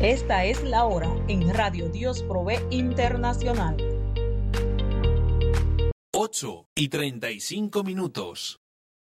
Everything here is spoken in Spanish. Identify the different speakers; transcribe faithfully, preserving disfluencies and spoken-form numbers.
Speaker 1: Esta es la hora en Radio Dios Provee Internacional.
Speaker 2: ocho y treinta y cinco minutos.